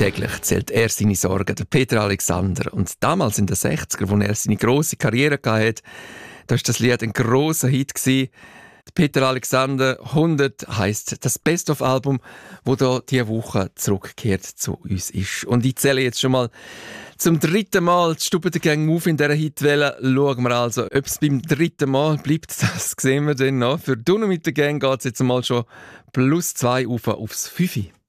Täglich zählt er seine Sorgen, der Peter Alexander. Und damals in den 60er, als er seine grosse Karriere hatte, da war das Lied ein grosser Hit gewesen. Peter Alexander 100 heisst das Best-of-Album, wo da diese Woche zurückgekehrt zu uns ist. Und ich zähle jetzt schon mal zum 3. Mal die Stube der Gang auf in dieser Hitwelle. Schauen wir also, ob es beim 3. Mal bleibt. Das sehen wir dann noch. Für «Dunne mit der Gang» geht es jetzt mal schon +2 aufs 5.